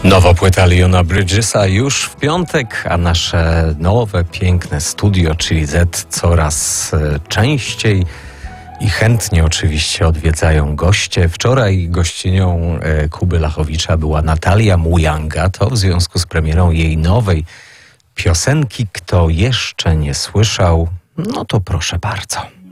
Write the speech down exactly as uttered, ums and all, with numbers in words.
Nowa płyta Leona Bridgesa już w piątek, a nasze nowe, piękne studio, czyli Z, coraz częściej i chętnie oczywiście odwiedzają goście. Wczoraj gościnią Kuby Lachowicza była Natalia Mujanga. To w związku z premierą jej nowej piosenki. Kto jeszcze nie słyszał, no to proszę bardzo.